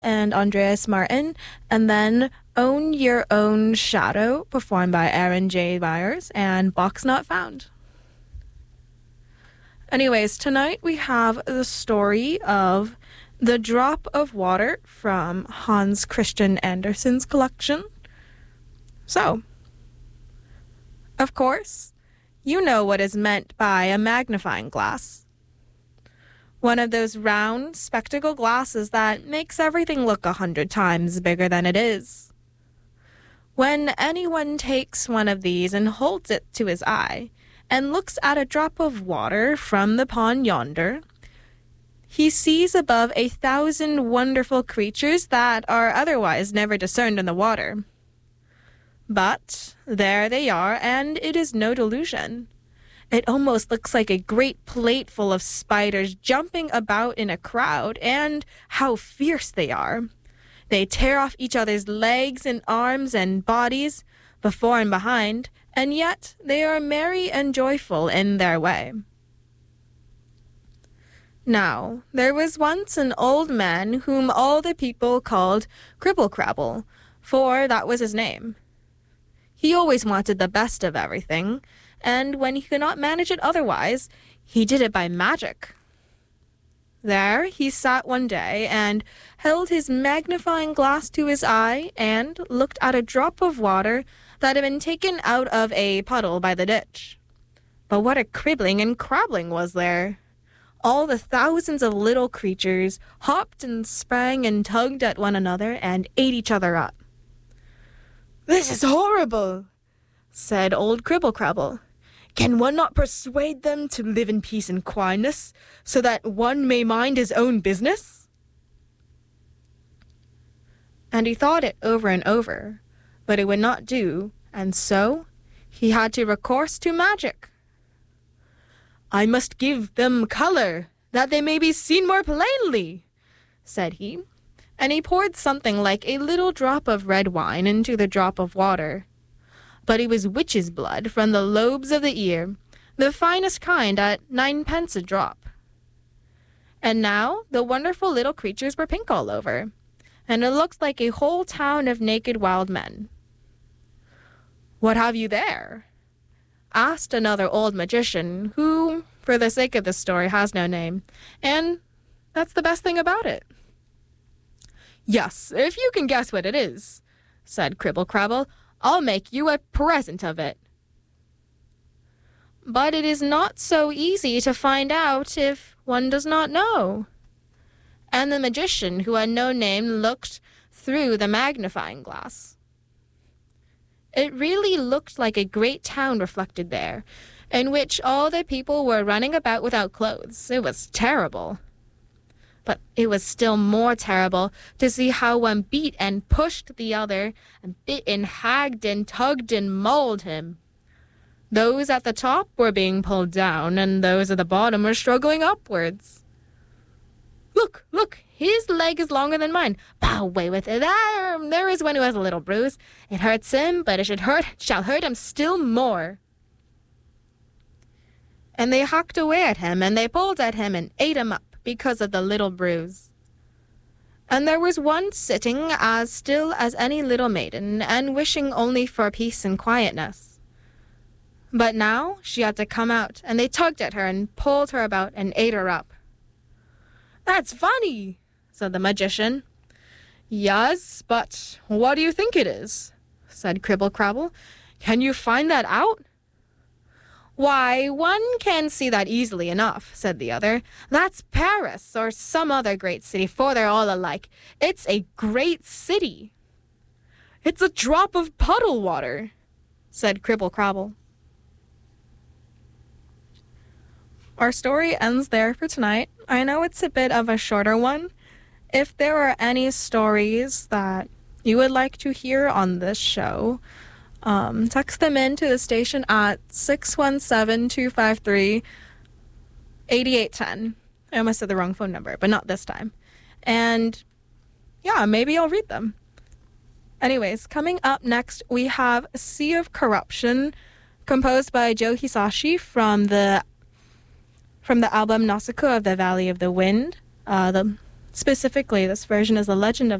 and Andreas Martin, and then Own Your Own Shadow, performed by Aaron J. Myers, and Box Not Found. Anyways, tonight we have the story of The Drop of Water from Hans Christian Andersen's collection. So, of course, you know what is meant by a magnifying glass. One of those round, spectacle glasses that makes everything look 100 times bigger than it is. When anyone takes one of these and holds it to his eye and looks at a drop of water from the pond yonder, he sees above 1,000 wonderful creatures that are otherwise never discerned in the water. But there they are, and it is no delusion. It almost looks like a great plate full of spiders jumping about in a crowd, and how fierce they are. They tear off each other's legs and arms and bodies, before and behind, and yet they are merry and joyful in their way. Now, there was once an old man whom all the people called Cribble Crabble, for that was his name. He always wanted the best of everything, and when he could not manage it otherwise, he did it by magic. There he sat one day and held his magnifying glass to his eye and looked at a drop of water that had been taken out of a puddle by the ditch. But what a cribbling and crabbling was there! All the thousands of little creatures hopped and sprang and tugged at one another and ate each other up. "This is horrible," said old Cribble Crabble. "Can one not persuade them to live in peace and quietness, so that one may mind his own business?" And he thought it over and over, but it would not do, and so he had to recourse to magic. "I must give them color, that they may be seen more plainly," said he, and he poured something like a little drop of red wine into the drop of water. But it was witch's blood from the lobes of the ear, the finest kind at 9 pence a drop. And now the wonderful little creatures were pink all over, and it looked like a whole town of naked wild men. "What have you there?" asked another old magician, who, for the sake of the story, has no name, and that's the best thing about it. "Yes, if you can guess what it is," said Cribble Crabble, "I'll make you a present of it." But it is not so easy to find out if one does not know. And the magician, who had no name, looked through the magnifying glass. It really looked like a great town reflected there, in which all the people were running about without clothes. It was terrible. But it was still more terrible to see how one beat and pushed the other, and bit and hagged and tugged and mauled him. Those at the top were being pulled down, and those at the bottom were struggling upwards. "Look, look, his leg is longer than mine. Bow away with it. There is one who has a little bruise. It hurts him, but it shall hurt him still more." And they hacked away at him, and they pulled at him and ate him up because of the little bruise. And there was one sitting as still as any little maiden, and wishing only for peace and quietness. But now she had to come out, and they tugged at her and pulled her about and ate her up. "That's funny," said the magician. "Yes, but what do you think it is?" said Cribble Crabble. "Can you find that out?" "Why, one can see that easily enough," said the other. "That's Paris, or some other great city, for they're all alike. It's a great city." "It's a drop of puddle water," said Cribble Crabble. Our story ends there for tonight. I know it's a bit of a shorter one. If there are any stories that you would like to hear on this show, text them in to the station at 617-253-8810. I almost said the wrong phone number, but not this time. And yeah, maybe I'll read them. Anyways, coming up next, we have Sea of Corruption, composed by Joe Hisashi from the album Nausicaa of the Valley of the Wind. The Specifically, this version is The Legend of